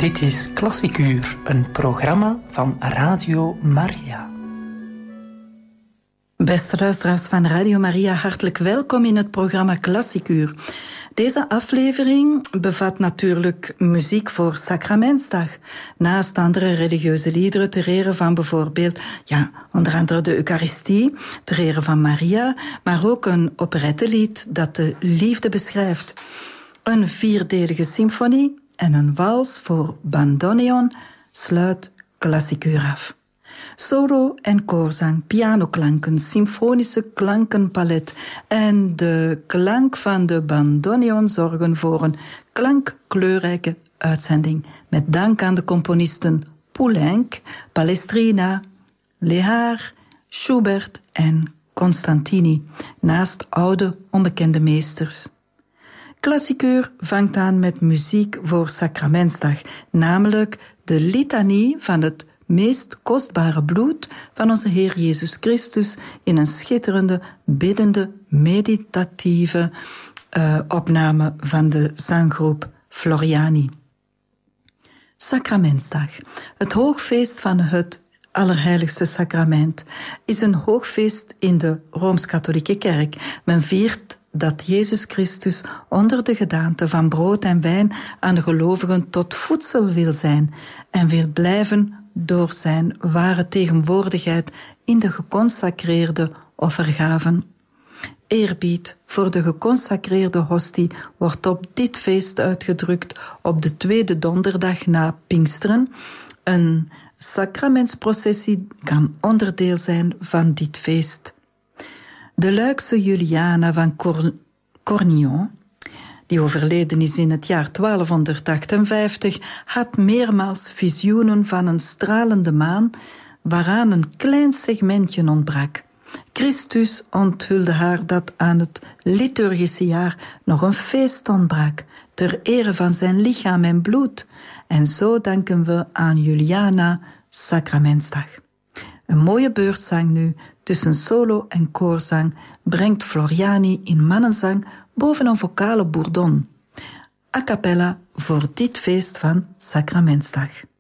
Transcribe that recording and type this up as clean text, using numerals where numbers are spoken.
Dit is Klassiek Uur, een programma van Radio Maria. Beste luisteraars van Radio Maria, hartelijk welkom in het programma Klassiek Uur. Deze aflevering bevat natuurlijk muziek voor Sacramentsdag. Naast andere religieuze liederen ter ere van bijvoorbeeld, onder andere de Eucharistie, ter ere van Maria, maar ook een operettelied dat de liefde beschrijft. Een 4-delige symfonie en een wals voor bandoneon sluit Klassiek Uur af. Solo- en koorzang, pianoklanken, symfonische klankenpalet en de klank van de bandoneon zorgen voor een klankkleurrijke uitzending. Met dank aan de componisten Poulenc, Palestrina, Lehár, Schubert en Constantini, naast oude onbekende meesters. Klassiek Uur vangt aan met muziek voor Sacramentsdag, namelijk de litanie van het meest kostbare bloed van onze Heer Jezus Christus in een schitterende, biddende, meditatieve opname van de zanggroep Floriani. Sacramentsdag, het hoogfeest van het Allerheiligste Sacrament, is een hoogfeest in de Rooms-Katholieke Kerk. Men viert dat Jezus Christus onder de gedaante van brood en wijn aan de gelovigen tot voedsel wil zijn en wil blijven door zijn ware tegenwoordigheid in de geconsacreerde offergaven. Eerbied voor de geconsacreerde hostie wordt op dit feest uitgedrukt op de tweede donderdag na Pinksteren. Een sacramentsprocessie kan onderdeel zijn van dit feest. De Luikse Juliana van Cornillon, die overleden is in het jaar 1258, had meermaals visioenen van een stralende maan waaraan een klein segmentje ontbrak. Christus onthulde haar dat aan het liturgische jaar nog een feest ontbrak, ter ere van zijn lichaam en bloed. En zo danken we aan Juliana Sacramentsdag. Een mooie beurtzang nu, tussen solo- en koorzang, brengt Floriani in mannenzang boven een vocale bourdon. A cappella voor dit feest van Sacramentsdag.